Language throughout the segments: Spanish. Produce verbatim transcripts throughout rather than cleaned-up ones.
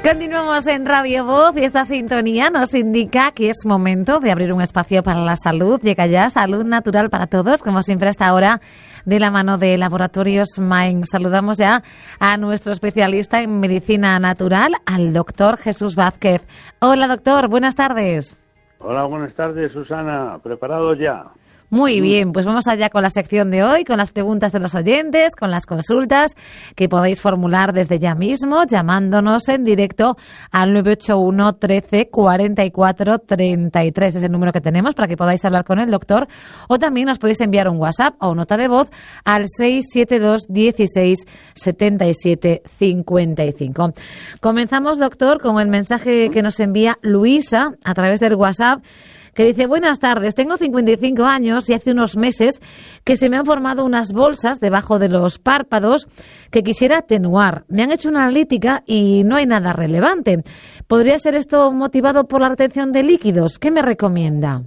Continuamos en Radio Voz y esta sintonía nos indica que es momento de abrir un espacio para la salud. Llega ya Salud Natural para Todos, como siempre hasta ahora, de la mano de Laboratorios Main. Saludamos ya a nuestro especialista en medicina natural, al doctor Jesús Vázquez. Hola doctor, buenas tardes. Hola, buenas tardes Susana, ¿preparados ya? Muy bien, pues vamos allá con la sección de hoy, con las preguntas de los oyentes, con las consultas que podéis formular desde ya mismo, llamándonos en directo al nueve ocho uno, trece, cuarenta y cuatro, treinta y tres. Es el número que tenemos para que podáis hablar con el doctor. O también nos podéis enviar un WhatsApp o nota de voz al seis siete dos, dieciséis, setenta y siete, cincuenta y cinco. Comenzamos, doctor, con el mensaje que nos envía Luisa a través del WhatsApp, que dice: buenas tardes, tengo cincuenta y cinco años y hace unos meses que se me han formado unas bolsas debajo de los párpados que quisiera atenuar. Me han hecho una analítica y no hay nada relevante. ¿Podría ser esto motivado por la retención de líquidos? ¿Qué me recomienda?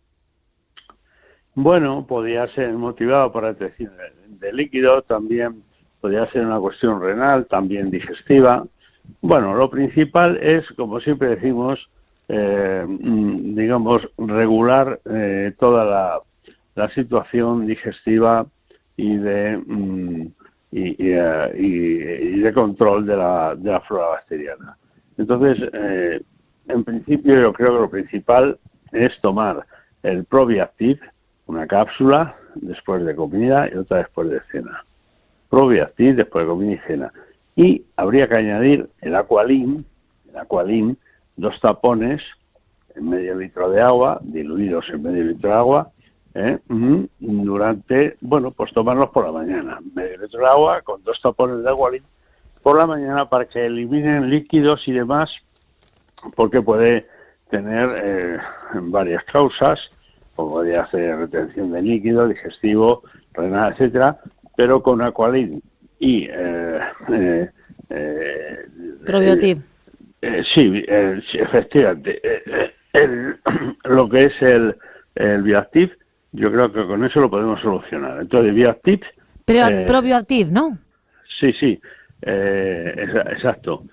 Bueno, podría ser motivado por la retención de líquidos, también podría ser una cuestión renal, también digestiva. Bueno, lo principal es, como siempre decimos, Eh, digamos, regular eh, toda la, la situación digestiva y de mm, y, y, uh, y, y de control de la, de la flora bacteriana. Entonces, eh, en principio, yo creo que lo principal es tomar el Probiactiv, una cápsula después de comida y otra después de cena. Probiactiv después de comida y cena. Y habría que añadir el Aqualin, el Aqualin, dos tapones en medio litro de agua, diluidos en medio litro de agua, ¿eh? durante, bueno, pues tomarlos por la mañana. Medio litro de agua con dos tapones de agua por la mañana para que eliminen líquidos y demás, porque puede tener eh, varias causas, como podría ser retención de líquido, digestivo, renal, etcétera, pero con Aqualin y eh, eh, eh, Probiactiv. Eh, sí, eh, sí, efectivamente. Eh, el, lo que es el, el Bioactiv, yo creo que con eso lo podemos solucionar. Entonces, Bioactiv... Pero eh, Probiactiv, ¿no? Sí, sí, eh, exacto.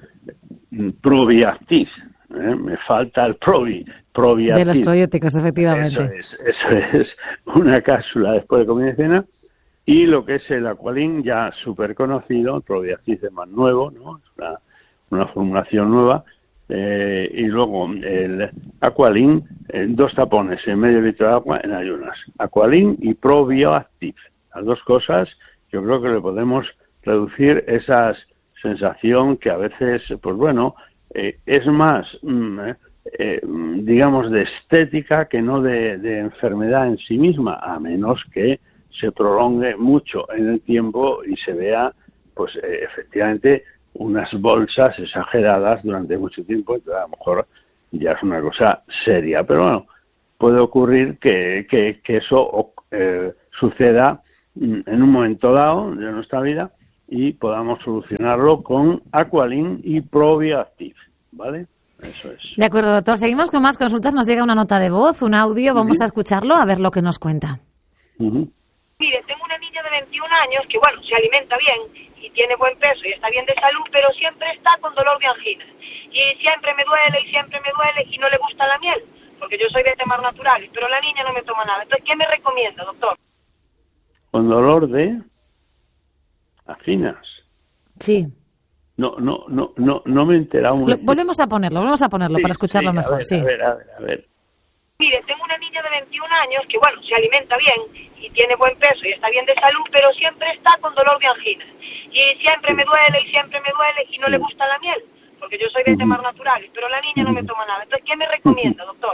Probiactiv. Eh, me falta el probi, Probiactiv. De los probióticos, efectivamente. Eso es, eso es una cápsula después de comida y cena. Y lo que es el Aqualin, ya súper conocido, el Probiactiv es más nuevo, ¿no? Es una, una formulación nueva, eh, y luego el Aqualin, eh, dos tapones en medio litro de agua en ayunas. Aqualin y Probioactiv. Las dos cosas, yo creo que le podemos reducir esa sensación que a veces, pues bueno, eh, es más, mm, eh, digamos, de estética que no de, de enfermedad en sí misma, a menos que se prolongue mucho en el tiempo y se vea, pues eh, efectivamente, unas bolsas exageradas durante mucho tiempo. Entonces, a lo mejor ya es una cosa seria, pero bueno, puede ocurrir que, que, que eso eh, suceda en un momento dado de nuestra vida y podamos solucionarlo con Aqualin y Probiactiv, ¿vale? Eso es. De acuerdo, doctor. Seguimos con más consultas. Nos llega una nota de voz, un audio. Vamos uh-huh. a escucharlo, a ver lo que nos cuenta. Uh-huh. Mire, tengo una niña de veintiún años que, bueno, se alimenta bien y tiene buen peso y está bien de salud, pero siempre está con dolor de angina. Y siempre me duele y siempre me duele y no le gusta la miel, porque yo soy de temas naturales, pero la niña no me toma nada. Entonces, ¿qué me recomienda, doctor? Con dolor de anginas. Sí. No, no, no, no, no me he enterado muy bien. Volvemos a ponerlo, volvemos a ponerlo sí, para escucharlo sí, mejor, ver, sí. A ver, a ver, a ver. Mire, tengo una niña de veintiún años que, bueno, se alimenta bien y tiene buen peso y está bien de salud, pero siempre está con dolor de angina. Y siempre me duele y siempre me duele y no le gusta la miel, porque yo soy de temas naturales, pero la niña no me toma nada. Entonces, ¿qué me recomienda, doctor?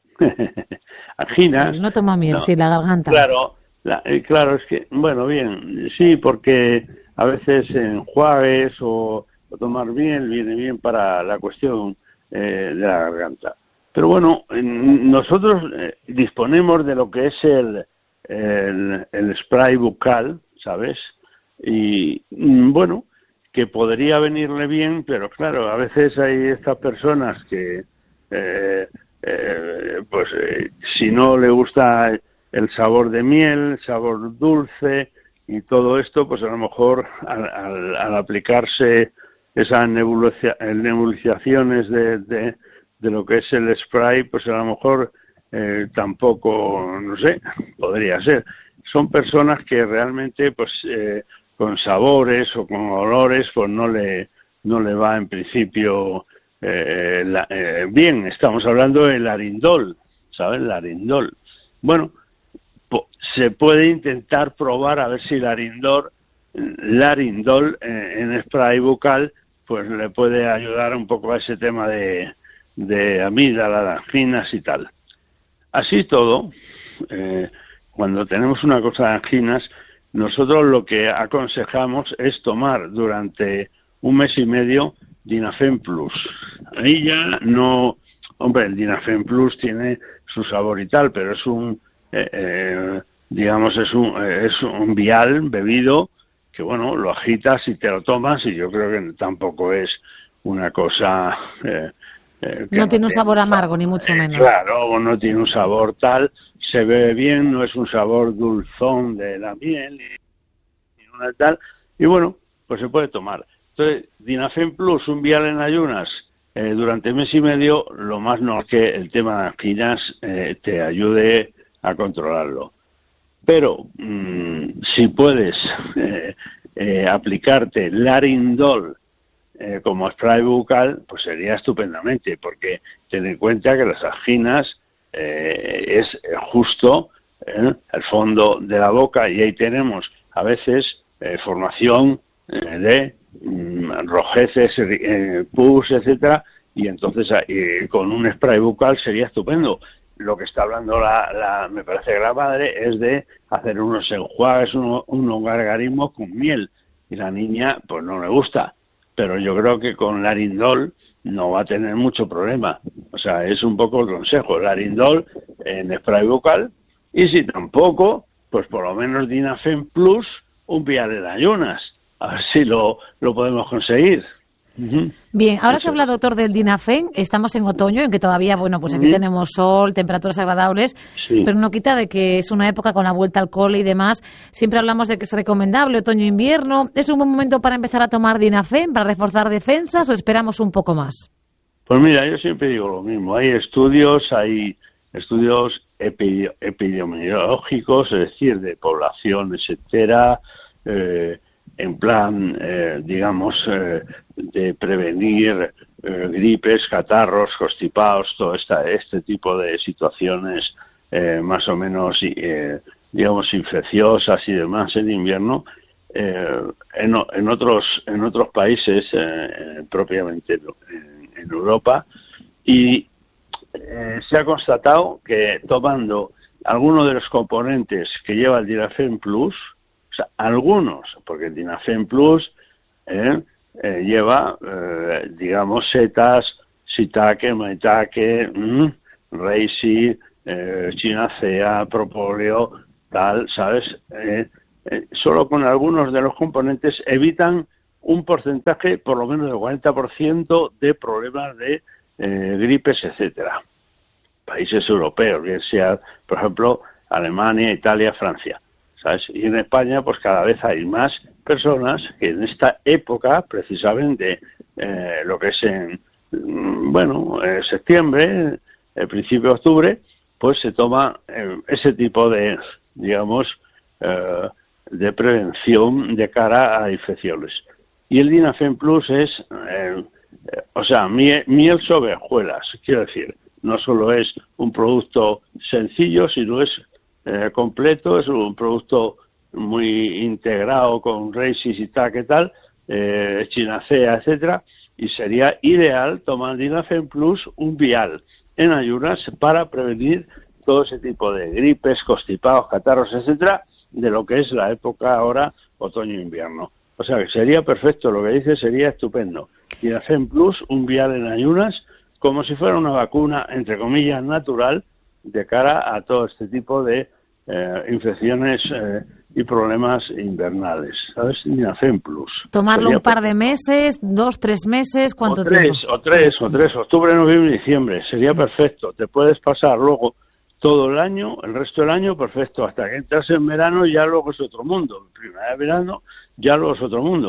Anginas. No toma miel, no. sí, la garganta. Claro, la, eh, claro, es que, bueno, bien, sí, porque a veces enjuagues o, o tomar miel viene bien para la cuestión eh, de la garganta. Pero bueno, nosotros eh, disponemos de lo que es el, el, el spray bucal, ¿sabes? Y bueno, que podría venirle bien, pero claro, a veces hay estas personas que, eh, eh, pues, eh, si no le gusta el sabor de miel, el sabor dulce y todo esto, pues a lo mejor al, al, al aplicarse esas nebuliza, nebulizaciones de, de, de lo que es el spray, pues a lo mejor eh, tampoco, no sé, podría ser. Son personas que realmente, pues, eh, con sabores o con olores, pues no le, no le va en principio eh, la, eh, bien. Estamos hablando del Larindol, ¿sabes? Larindol. Bueno, po, se puede intentar probar a ver si Larindol, Larindol eh, en spray bucal, pues le puede ayudar un poco a ese tema de, de amígdala, de anginas y tal. Así todo, eh, cuando tenemos una cosa de anginas, nosotros lo que aconsejamos es tomar durante un mes y medio Dinafen Plus. Ahí ya no, hombre, el Dinafen Plus tiene su sabor y tal, pero es un, eh, eh, digamos, es un, eh, es un vial bebido que, bueno, lo agitas y te lo tomas, y yo creo que tampoco es una cosa... Eh, eh, no, no tiene un sabor amargo, ni mucho menos. Eh, claro, no tiene un sabor tal, se bebe bien, no es un sabor dulzón de la miel, ni, ni una tal, y bueno, pues se puede tomar. Entonces, Dinafen Plus, un vial en ayunas, eh, durante mes y medio, lo más no es que el tema de anginas eh, te ayude a controlarlo. Pero mmm, si puedes eh, eh, aplicarte Larindol eh, como spray bucal, pues sería estupendamente, porque ten en cuenta que las anginas eh, es justo eh, el fondo de la boca, y ahí tenemos a veces eh, formación eh, de mmm, rojeces, eh, pus, etcétera, y entonces eh, con un spray bucal sería estupendo. Lo que está hablando la, la, me parece que la madre, es de hacer unos enjuagues, unos, unos gargarismos con miel. Y la niña, pues no le gusta. Pero yo creo que con Larindol no va a tener mucho problema. O sea, es un poco el consejo. Larindol en spray bucal. Y si tampoco, pues por lo menos Dinafen Plus, un vial en ayunas. A ver si lo, lo podemos conseguir. Uh-huh. Bien, ahora que habla, doctor, del Dinafen, estamos en otoño, en que todavía, bueno, pues aquí uh-huh. tenemos sol, temperaturas agradables, sí. pero no quita de que es una época con la vuelta al cole y demás. Siempre hablamos de que es recomendable otoño-invierno. ¿Es un buen momento para empezar a tomar Dinafen, para reforzar defensas, o esperamos un poco más? Pues mira, yo siempre digo lo mismo. Hay estudios, hay estudios epi- epidemiológicos, es decir, de población, etcétera, eh, en plan, eh, digamos, eh, de prevenir eh, gripes, catarros, constipados, todo esta, este tipo de situaciones eh, más o menos, eh, digamos, infecciosas y demás en invierno, eh, en, en otros en otros países, eh, propiamente en, en Europa, y eh, se ha constatado que tomando alguno de los componentes que lleva el Dinafen Plus, o sea, algunos, porque el Dinafen Plus eh, eh, lleva, eh, digamos, setas, shiitake, maitake, mmm, reishi, eh, chinacea, propóleo, tal, ¿sabes? Eh, eh, solo con algunos de los componentes evitan un porcentaje, por lo menos del cuarenta por ciento, de problemas de eh, gripes, etcétera. Países europeos, bien sea, por ejemplo, Alemania, Italia, Francia. ¿Sabes? Y en España, pues cada vez hay más personas que en esta época, precisamente, eh, lo que es en, bueno, en septiembre, el principio de octubre, pues se toma eh, ese tipo de, digamos, eh, de prevención de cara a infecciones. Y el Dinafen Plus es, eh, eh, o sea, miel, miel sobre hojuelas, quiero decir, no solo es un producto sencillo, sino es Eh, completo, es un producto muy integrado con reishi, shiitake, tal, eh, chinacea, etcétera, y sería ideal tomar Dinafen Plus, un vial en ayunas, para prevenir todo ese tipo de gripes, constipados, catarros, etcétera, de lo que es la época ahora otoño-invierno. O sea que sería perfecto, lo que dice sería estupendo. Dinafen Plus, un vial en ayunas, como si fuera una vacuna, entre comillas, natural, de cara a todo este tipo de eh, infecciones eh, y problemas invernales, ¿sabes? Dinafen Plus. Tomarlo un par de meses, dos, tres meses, ¿cuánto o tres, tiempo? O tres, o tres, octubre, noviembre, diciembre, sería perfecto. Te puedes pasar luego todo el año, el resto del año, perfecto, hasta que entras en verano, ya luego es otro mundo. Primavera, verano, ya luego es otro mundo.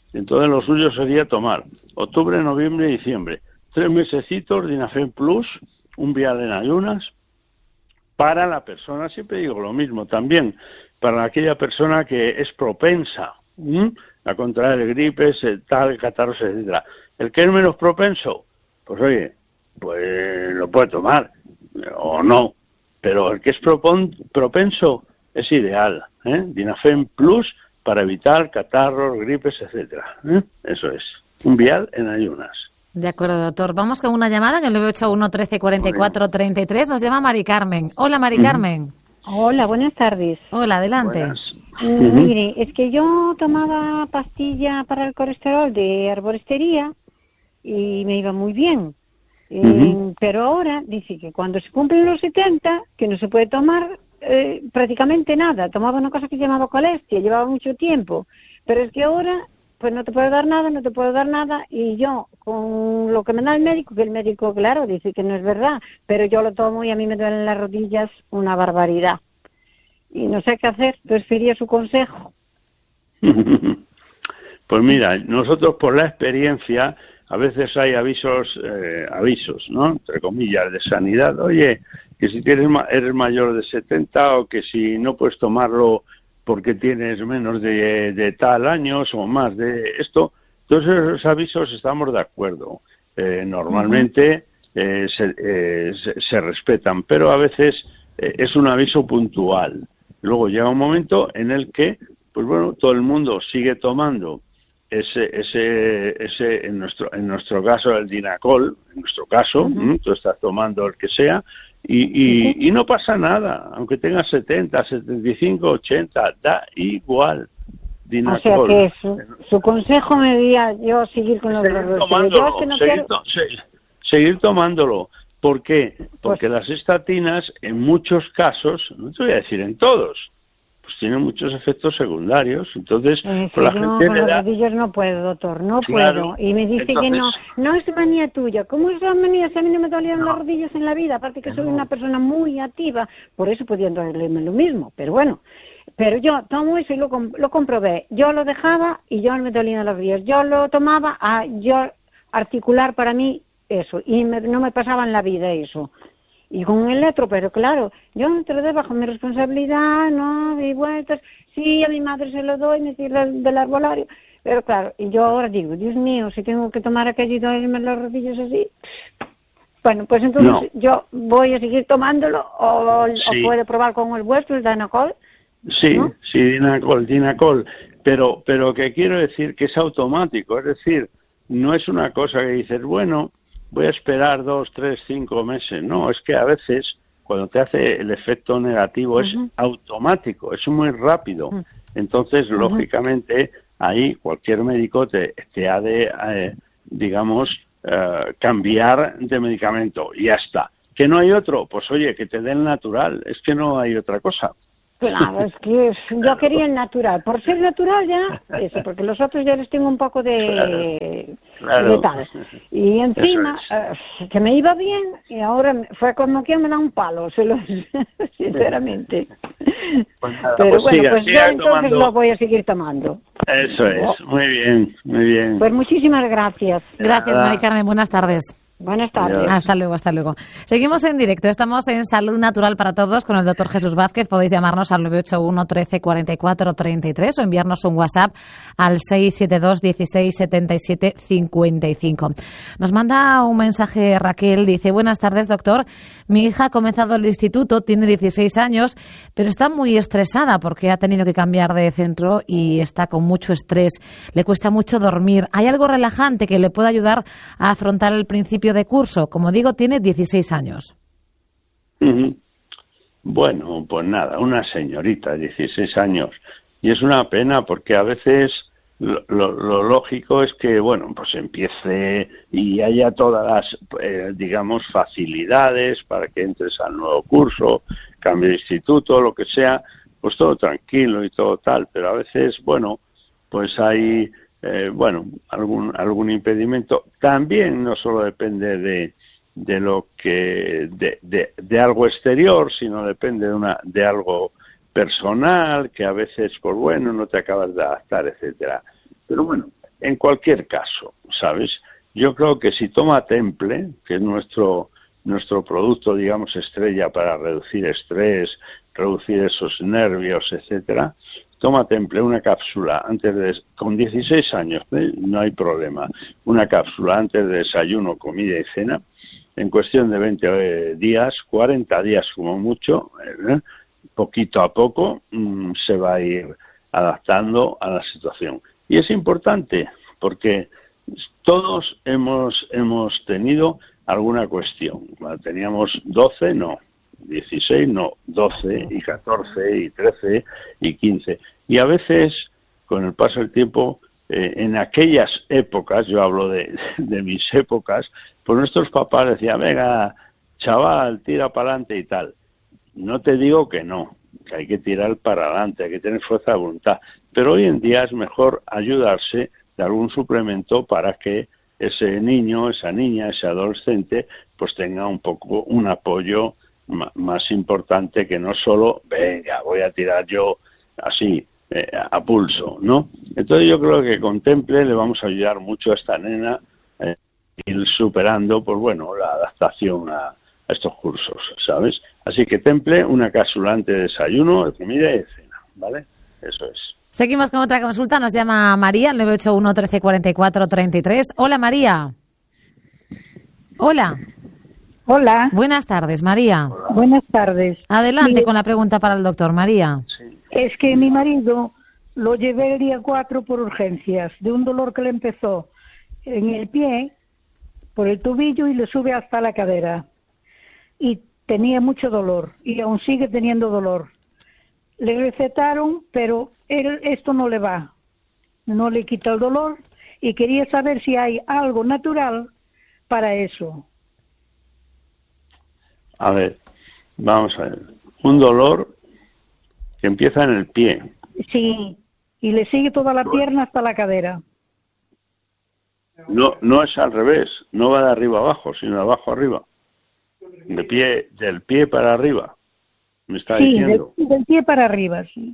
Entonces lo suyo sería tomar octubre, noviembre y diciembre, tres mesecitos de Dinafen Plus, un vial en ayunas, para la persona, siempre digo lo mismo también, para aquella persona que es propensa ¿m? a contraer gripes, tal, catarros, etcétera. El que es menos propenso, pues oye, pues lo puede tomar, o no, pero el que es propon, propenso es ideal, ¿eh? Dinafen Plus para evitar catarros, gripes, etcétera. ¿eh? Eso es, un vial en ayunas. De acuerdo, doctor. Vamos con una llamada en el nueve ocho uno, trece, cuarenta y cuatro, treinta y tres. Nos llama Mari Carmen. Hola, Mari Carmen. Hola, buenas tardes. Hola, adelante. Buenas. Mm, Mire, es que yo tomaba pastilla para el colesterol de arboristería y me iba muy bien. Eh, uh-huh. Pero ahora dice que cuando se cumplen los setenta, que no se puede tomar eh, prácticamente nada. Tomaba una cosa que se llamaba colestia, llevaba mucho tiempo. Pero es que ahora, pues no te puedo dar nada, no te puedo dar nada. Y yo, con lo que me da el médico, que el médico, claro, dice que no es verdad, pero yo lo tomo y a mí me duelen las rodillas una barbaridad. Y no sé qué hacer, preferiría su consejo. Pues mira, nosotros por la experiencia, a veces hay avisos, eh, avisos, ¿no? Entre comillas, de sanidad. Oye, que si tienes eres mayor de setenta o que si no puedes tomarlo porque tienes menos de, de tal años o más de esto, todos esos avisos estamos de acuerdo. Eh, normalmente eh, se, eh, se, se respetan, pero a veces eh, es un aviso puntual. Luego llega un momento en el que, pues bueno, todo el mundo sigue tomando ese, ese, ese, en nuestro, en nuestro caso el Dinacol, en nuestro caso, uh-huh. ¿m? Tú estás tomando el que sea, y, y, uh-huh. y no pasa nada, aunque tengas setenta, setenta y cinco, ochenta, da igual. Dinacol. O sea que su, su consejo me diría yo seguir con los seguir tomándolo, yo es que no seguir, quiero... to, seguir, seguir tomándolo. ¿Por qué? Porque pues, las estatinas, en muchos casos, no te voy a decir en todos, pues tienen muchos efectos secundarios. Entonces, eh, pues sí, la no, gente con le los da... rodillos no puedo, doctor, no claro, puedo. Y me dice entonces... que no, no es manía tuya. ¿Cómo es la manía? Si a mí no me dolían no. las rodillas en la vida, aparte que no. soy una persona muy activa, por eso podía dolerme lo mismo, pero bueno. Pero yo tomo eso y lo, lo comprobé. Yo lo dejaba y yo me dolían las rodillas. Yo lo tomaba, a yo articular para mí eso, y me, no me pasaba en la vida eso. Y con el otro, pero claro, yo no te lo doy bajo mi responsabilidad, no, de vueltas, sí, a mi madre se lo doy, me tira del arbolario, pero claro, y yo ahora digo, Dios mío, si tengo que tomar aquello y dolerme las rodillas así, bueno, pues entonces no. Yo voy a seguir tomándolo, o, sí. o puedo probar con el vuestro, el Dinacol. Sí, ¿no? sí, Dinacol, Dinacol, pero, pero que quiero decir que es automático, es decir, no es una cosa que dices, bueno, voy a esperar dos, tres, cinco meses. No, es que a veces cuando te hace el efecto negativo es uh-huh. automático, es muy rápido. Uh-huh. Entonces, uh-huh. lógicamente, ahí cualquier médico te, te ha de, eh, digamos, eh, cambiar de medicamento y ya está. ¿Que no hay otro? Pues oye, que te den natural, es que no hay otra cosa. Claro, es que yo quería el natural. Por ser natural ya, eso, porque los otros ya les tengo un poco de, claro, de tal. Y encima, es. uh, que me iba bien y ahora fue como que me da un palo, se lo, sinceramente. Pues nada, pero pues bueno, siga, pues siga yo entonces tomando. Lo voy a seguir tomando. Eso es, muy bien, muy bien. Pues muchísimas gracias. Gracias, Mari Carmen, buenas tardes. Buenas tardes. Adiós. Hasta luego, hasta luego. Seguimos en directo. Estamos en Salud Natural para Todos con el doctor Jesús Vázquez. Podéis llamarnos al nueve ocho uno, trece, cuarenta y cuatro, treinta y tres o enviarnos un WhatsApp al seis siete dos, dieciséis, setenta y siete, cincuenta y cinco. Nos manda un mensaje Raquel. Dice, buenas tardes, doctor. Mi hija ha comenzado el instituto, tiene dieciséis años, pero está muy estresada porque ha tenido que cambiar de centro y está con mucho estrés. Le cuesta mucho dormir. ¿Hay algo relajante que le pueda ayudar a afrontar el principio de curso? Como digo, tiene dieciséis años. Uh-huh. Bueno, pues nada, una señorita, dieciséis años. Y es una pena porque a veces lo, lo, lo lógico es que, bueno, pues empiece y haya todas las, eh, digamos, facilidades para que entres al nuevo curso, cambie de instituto, lo que sea, pues todo tranquilo y todo tal. Pero a veces, bueno, pues hay... Eh, bueno, algún algún impedimento. También no solo depende de de lo que de, de, de algo exterior, sino depende de una de algo personal que a veces, pues bueno, no te acabas de adaptar, etcétera. Pero bueno, en cualquier caso, ¿sabes? Yo creo que si toma Temple, que es nuestro nuestro producto, digamos, estrella para reducir estrés, reducir esos nervios, etcétera, toma Temple una cápsula antes de, con dieciséis años, ¿eh? No hay problema, una cápsula antes de desayuno, comida y cena, en cuestión de veinte días, cuarenta días como mucho, ¿eh? Poquito a poco mmm, se va a ir adaptando a la situación. Y es importante porque todos hemos hemos tenido alguna cuestión. Bueno, teníamos doce, no, dieciséis, no, doce y catorce y trece y quince. Y a veces, con el paso del tiempo, eh, en aquellas épocas, yo hablo de, de mis épocas, pues nuestros papás decían, venga, chaval, tira para adelante y tal. No te digo que no, que hay que tirar para adelante, hay que tener fuerza de voluntad. Pero hoy en día es mejor ayudarse de algún suplemento para que ese niño, esa niña, ese adolescente, pues tenga un poco un apoyo más importante que no solo, venga, voy a tirar yo así, eh, a pulso, ¿no? Entonces yo creo que con Temple le vamos a ayudar mucho a esta nena eh, ir superando, pues bueno, la adaptación a, a estos cursos, ¿sabes? Así que Temple, una cápsula antes de desayuno, de comida y de cena, ¿vale? Eso es. Seguimos con otra consulta. Nos llama María, al nueve ocho uno, trece, cuarenta y cuatro, treinta y tres. Hola, María. Hola. Hola. Buenas tardes, María. Hola. Buenas tardes. Adelante Mire, con la pregunta para el doctor, María. Sí. Es que mi marido lo llevé el día cuatro por urgencias, de un dolor que le empezó en el pie, por el tobillo y le sube hasta la cadera. Y tenía mucho dolor, y aún sigue teniendo dolor. Le recetaron, pero él, esto no le va, no le quita el dolor, y quería saber si hay algo natural para eso. A ver, vamos a ver. Un dolor que empieza en el pie. Sí, y le sigue toda la pierna hasta la cadera. No, no es al revés, no va de arriba abajo, sino de abajo arriba. De pie, del pie para arriba. Me está sí, diciendo. Del, del pie para arriba, sí.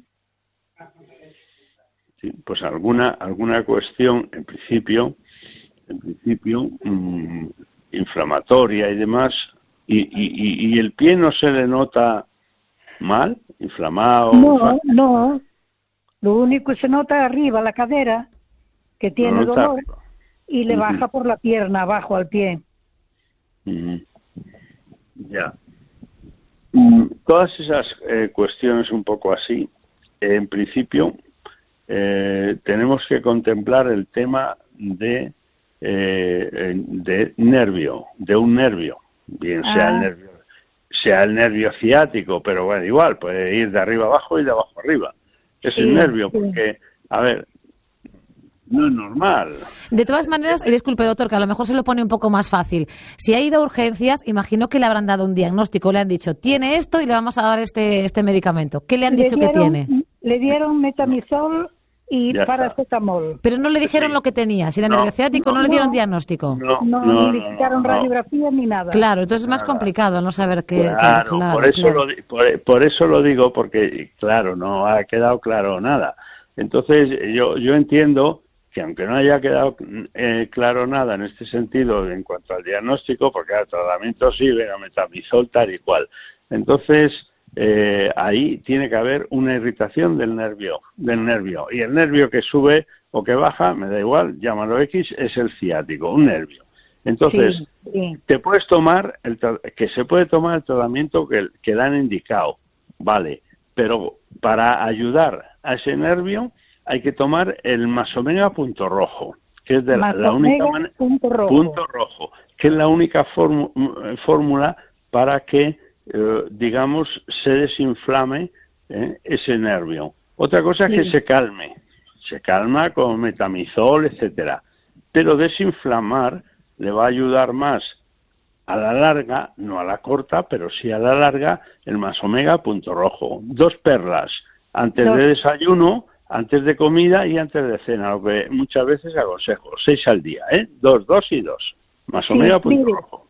Sí, pues alguna alguna cuestión, en principio, en principio mmm, inflamatoria y demás, y, y, y, y el pie no se le nota mal, inflamado. No, inflamado. no. Lo único que se nota arriba, la cadera, que tiene No dolor, arriba. Y le Uh-huh. baja por la pierna, abajo al pie. Uh-huh. Ya. Mm, todas esas eh, cuestiones un poco así, eh, en principio, eh, tenemos que contemplar el tema de, eh, de nervio, de un nervio, bien Ah. sea el nervio, sea el nervio ciático, pero bueno, igual, puede ir de arriba abajo y de abajo arriba. Es Sí, el nervio, sí. porque, a ver, no es normal. De todas maneras, y disculpe, doctor, que a lo mejor se lo pone un poco más fácil. Si ha ido a urgencias, imagino que le habrán dado un diagnóstico, le han dicho, tiene esto y le vamos a dar este este medicamento. ¿Qué le han Le dicho dieron- que tiene? Le dieron metamizol y Ya está. paracetamol. Pero no le dijeron Sí. lo que tenía. Si era No, nervio ciático, no, no, le dieron no. diagnóstico. No, No, no, ni le no, quitaron no. radiografía ni nada. Claro, entonces es más Nada. complicado no saber qué. Claro, qué- claro, por eso claro. lo di- por, por eso lo digo, porque claro, no ha quedado claro nada. Entonces yo yo entiendo que aunque no haya quedado eh, claro nada en este sentido en cuanto al diagnóstico, porque el tratamiento sí, venga, metamizol tal y cual. Entonces eh, ahí tiene que haber una irritación del nervio, del nervio, y el nervio que sube o que baja, me da igual, llámalo X, es el ciático, un nervio. Entonces Sí, sí. te puedes tomar el tra- que se puede tomar el tratamiento que, que le han indicado, vale, pero para ayudar a ese nervio hay que tomar el Masomega punto rojo, que es de la, la única Masomega manera punto rojo. punto rojo, que es la única formu- m- fórmula para que eh, digamos se desinflame eh, ese nervio. Otra cosa es Sí. que se calme, se calma con metamizol, etcétera, pero desinflamar le va a ayudar más a la larga, no a la corta, pero sí a la larga, el Masomega punto rojo. Dos perlas, antes Dos. de desayuno, antes de comida y antes de cena, lo que muchas veces aconsejo. Seis al día, ¿eh? Dos, dos y dos. Masomega punto rojo.